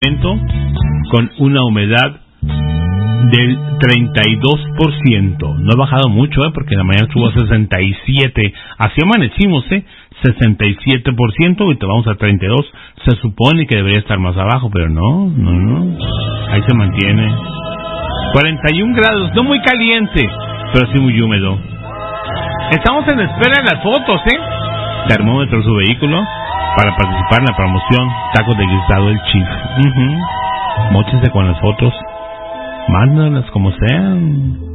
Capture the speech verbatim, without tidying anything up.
con una humedad del treinta y dos por ciento. No ha bajado mucho, ¿eh? Porque en la mañana estuvo a sesenta y siete. Así amanecimos, ¿eh? sesenta y siete por ciento y te vamos a treinta y dos. Se supone que debería estar más abajo, pero no, no, no. Ahí se mantiene. cuarenta y un grados, no muy caliente, pero sí muy húmedo. Estamos en espera de las fotos, ¿eh? Termómetro su vehículo para participar en la promoción Tacos de Guisado El Chief. Uh-huh. Móchense con las fotos. Mándalas como sean.